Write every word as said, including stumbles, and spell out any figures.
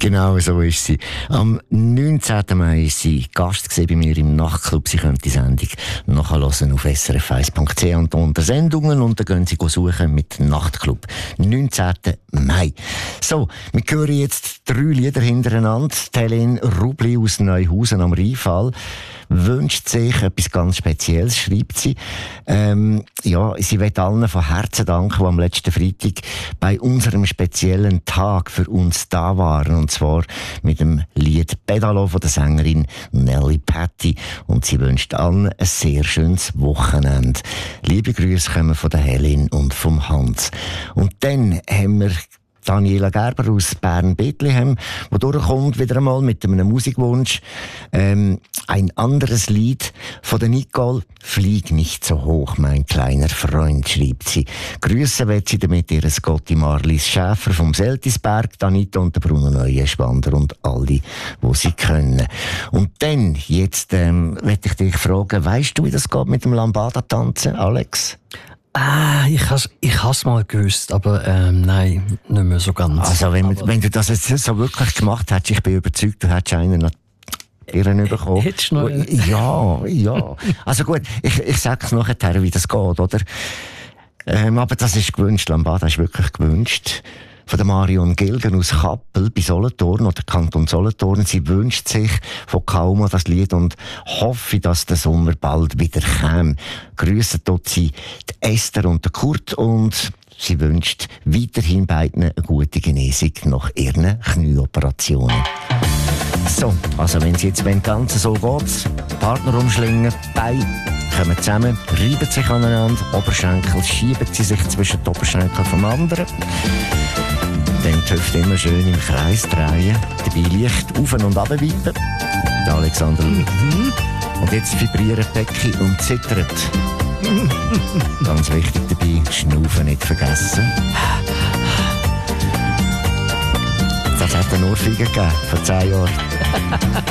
Genau so ist sie. Am neunzehnten Mai war sie Gast bei mir im Nachtclub. Sie können die Sendung nachhören auf s r f eins punkt c h und unter Sendungen und dann gehen Sie suchen mit Nachtclub. neunzehnten Mai. So, wir hören jetzt drei Lieder hintereinander. Helene Rubli aus Neuhausen am Rheinfall wünscht sich etwas ganz Spezielles, schreibt sie. Ähm, ja, sie will allen von Herzen danken, die am letzten Freitag bei unserem speziellen Tag für uns da waren. Und zwar mit dem Lied Pedalo von der Sängerin Nelly Patty. Und sie wünscht allen ein sehr schönes Wochenende. Liebe Grüße kommen von der Helene und vom Hans. Und dann haben wir Daniela Gerber aus Bern-Bethlehem, die durchkommt wieder einmal mit einem Musikwunsch. Ähm, ein anderes Lied von der Nicole. Flieg nicht so hoch, mein kleiner Freund, schreibt sie. Grüßen will sie damit ihre Scotty Marlies Schäfer vom Seltisberg, Danita und der Bruno Neuenschwander und alle, die sie können. Und dann, jetzt, ähm, will ich dich fragen, weisst du, wie das geht mit dem Lambada-Tanzen, Alex? Ah, ich has ich has mal gewusst, aber ähm, nein, nicht mehr so ganz. Also wenn, wenn du das jetzt so wirklich gemacht hättest, ich bin überzeugt, du hättest einen noch Irren bekommen. Hättest du noch? Ja, ja. Also gut, ich, ich sag's nachher, wie das geht, oder? Ähm, aber das ist gewünscht, Lambada ist wirklich gewünscht. Von der Marion Gilgen aus Kappel bei Solothurn oder Kanton Solothurn. Sie wünscht sich von Kauma das Lied und hoffe, dass der Sommer bald wieder käme. Grüße dort sie die Esther und der Kurt und sie wünscht weiterhin beiden eine gute Genesung nach ihren Knieoperationen. So, also wenn sie jetzt wenn ganz so geht, Partner umschlingen, Beine kommen zusammen, reiben sich aneinander, Oberschenkel schieben sie sich zwischen die Oberschenkel vom anderen. Dann die Hüfte immer schön im Kreis drehen, dabei leicht auf und runter wippen. Der Alexander mhm. Und jetzt vibrieren die Decke und zittert. Ganz wichtig dabei, Schnaufen nicht vergessen. Das hat eine Ohrfeige gegeben, vor zehn Jahren.